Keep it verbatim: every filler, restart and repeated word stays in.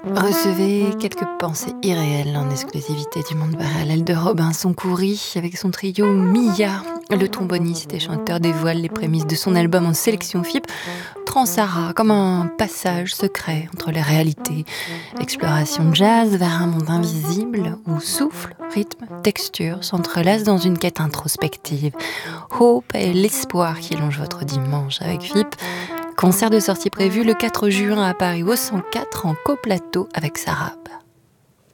Recevez quelques pensées irréelles en exclusivité du monde parallèle de Robinson Coury avec son trio Mia. Le tromboniste et chanteur dévoile les prémices de son album en sélection F I P, Transara, comme un passage secret entre les réalités. Exploration jazz vers un monde invisible où souffle, rythme, texture s'entrelacent dans une quête introspective. Hope et l'espoir qui longe votre dimanche avec F I P. Concert de sortie prévu le quatre juin à Paris au cent quatre en coplateau avec Sarab.